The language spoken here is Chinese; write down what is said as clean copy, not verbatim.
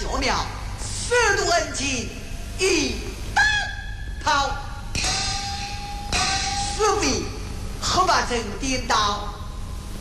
学庙，十度恩情一打抛，是为何把成颠倒？